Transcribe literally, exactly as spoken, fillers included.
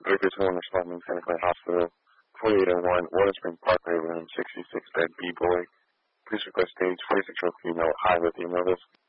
Bakersville responding Santa Fe Hospital, forty-eight oh one, Water Spring Parkway, room sixty-six bed B-boy. Please request stage forty-six year old female, high lithium levels.